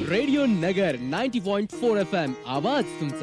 Radio नगर 90.4 FM आवाज तुमचा.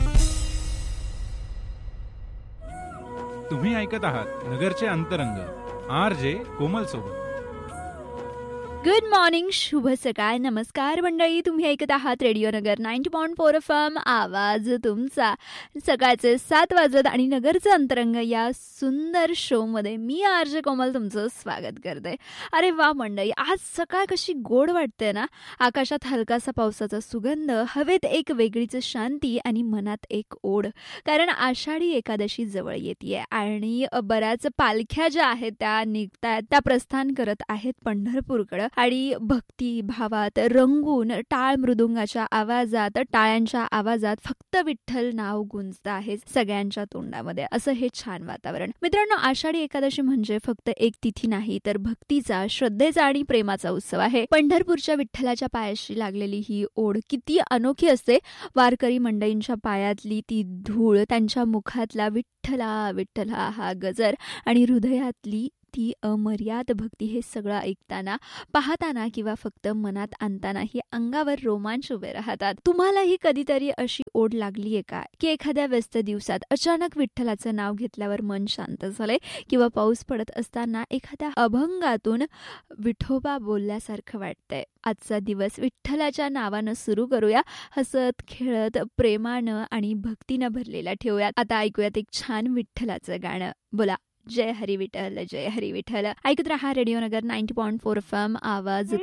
तुम्ही ऐकत आहात नगरचे अंतरंग RJ कोमल सोबत. गुड मॉर्निंग, शुभ सकाळ, नमस्कार मंडळी. तुम्ही ऐकत आहात रेडिओ नगर 90.4 FM आवाज तुमचा. सकाळचे 7 वाजत आणि नगरचं अंतरंग या सुंदर शोमध्ये मी RJ कोमल तुमचं स्वागत करते. अरे वा मंडळी, आज सकाळ कशी गोड वाटते ना. आकाशात हलकासा पावसाचा सुगंध, हवेत एक वेगळीच शांती आणि मनात एक ओढ, कारण आषाढी एकादशी जवळ येते आणि बऱ्याच पालख्या ज्या आहेत त्या निघतायत, त्या प्रस्थान करत आहेत पंढरपूरकडे. आणि भक्ती भावात रंगून टाळ मृदुंगाच्या आवाजात, टाळ्यांच्या आवाजात फक्त विठ्ठल नाव गुंजत आहे सगळ्यांच्या तोंडामध्ये. असं हे छान वातावरण. मित्रांनो, आषाढी एकादशी म्हणजे फक्त एक तिथी नाही, तर भक्तीचा, श्रद्धेचा आणि प्रेमाचा उत्सव आहे. पंढरपूरच्या विठ्ठलाच्या पायाशी लागलेली ही ओढ किती अनोखी असते. वारकरी मंडळींच्या पायातली ती धूळ, त्यांच्या मुखातला विठ्ठला विठ्ठला हा गजर आणि हृदयातली ती अमर्याद भक्ती, हे सगळं ऐकताना, पाहताना किंवा फक्त मनात आणतानाही अंगावर रोमांच उभे राहतात. तुम्हालाही कधीतरी अशी ओढ लागलीये का, की एखाद्या व्यस्त दिवसात अचानक विठ्ठलाचं नाव घेतल्यावर मन शांत झालंय, किंवा पाऊस पडत असताना एखाद्या अभंगातून विठोबा बोलल्यासारखं वाटतंय. आजचा दिवस विठ्ठलाच्या नावानं सुरू करूया, हसत खेळत प्रेमानं आणि भक्तीनं भरलेला ठेवूयात. आता ऐकूयात एक छान विठ्ठलाचं गाणं. बोला, जय हरी विठ्ठल, जय हरी विठ्ठल. ऐकत रहा रेडिओ नगर 90.4 FM आवाज